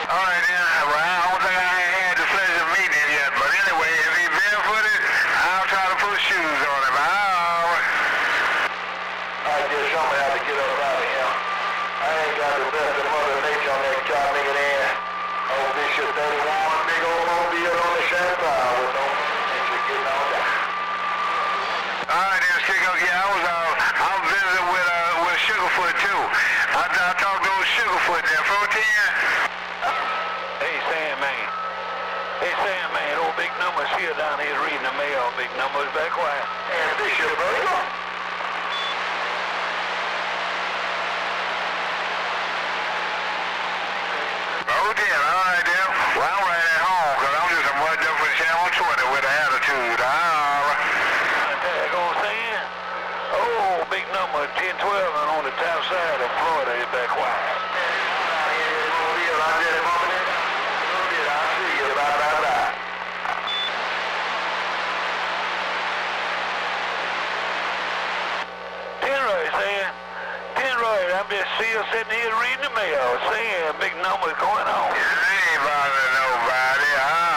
All right, then. Well, I don't think I ain't had the pleasure of meeting him yet, but anyway, if he barefooted, I'll try to put shoes on him. I guess I'm gonna have to get up out of here. I ain't got the best of Mother Nature on that job, nigga, there. Old Bishop 31, big old mobile on the champagne with no nature getting on down. All right, then, Chico. Yeah, I'm visiting with Sugarfoot, too. I talked to old Sugarfoot there. 14. Hey, Sandman. Hey, Sandman, old Big Numbers here down here reading the mail. Big Numbers back quiet. And Bishop, brother. Oh, then. All right, then. Well, I'm right at home, because I'm just a mud up with Channel 20 with an attitude. Go Sam. Oh, Big Number 1012 and on the top side of Florida is back quiet. I'm just still sitting here reading the mail, saying Big Number's going on. It ain't bothering nobody.